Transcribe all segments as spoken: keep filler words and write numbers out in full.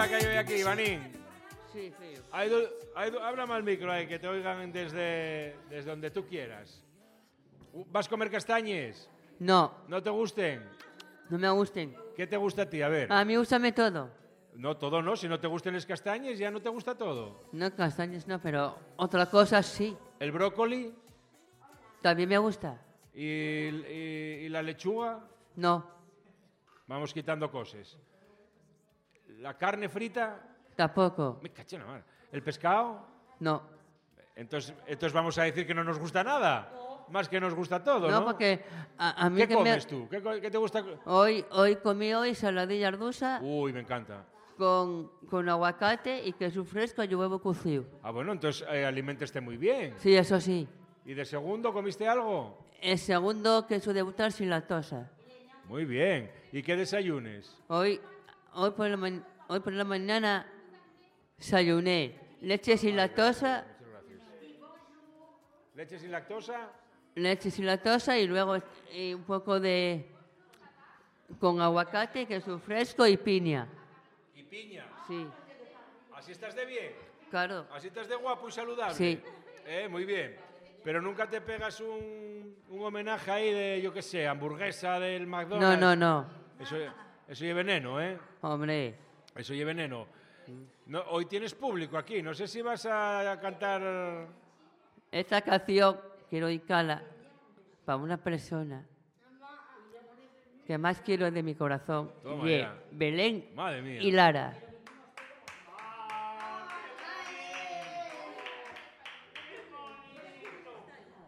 la que hay hoy aquí, Ivanín? Sí, sí. Hay du- hay du- habla mal micro ahí, que te oigan desde, desde donde tú quieras. Uh, ¿Vas a comer castañes? No, ¿No te gusten? no me gusten. ¿Qué te gusta a ti? A ver. A mí úsame todo. No, todo no. Si no te gustan las castañes, ya no te gusta todo. No, castañas no, pero otra cosa sí. ¿El brócoli También me gusta. y, y- y la lechuga? No, Vamos quitando cosas. ¿La carne frita? tampoco. Me caché en la mano. ¿El pescado? No. Entonces, entonces vamos a decir que no nos gusta nada. Más que nos gusta todo, ¿no? No, porque a, a mí ¿Qué que me... comes tú? ¿Qué, co- qué te gusta? Hoy, hoy comí hoy saladilla ardusa Uy, me encanta. con, con aguacate y queso fresco y huevo cocido. Ah, bueno, entonces eh, aliménteste muy bien. Sí, eso sí. ¿Y de segundo comiste algo? El segundo, queso de butar sin lactosa. Muy bien. ¿Y qué desayunes? Hoy, hoy, por la ma- hoy por la mañana desayuné leche sin lactosa, Muchas gracias. ¿Leche sin lactosa? leche sin lactosa y luego eh, un poco de... con aguacate, queso fresco y piña. ¿Y piña? Sí, ¿Así estás de bien? claro. ¿Así estás de guapo y saludable? Sí. Eh, muy bien. Pero nunca te pegas un, un homenaje ahí de, yo qué sé, hamburguesa del No, McDonald's. no, no. Eso, eso lleva veneno, ¿eh? Hombre, Eso lleva veneno. No, hoy tienes público aquí. No sé si vas a, a cantar... esta canción quiero dedicarla para una persona que más quiero de mi corazón, Toma y es ya. Belén Madre mía. y Lara.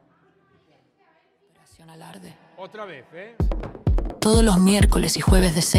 Operación Alarde. Otra vez, ¿eh? Todos los miércoles y jueves de seis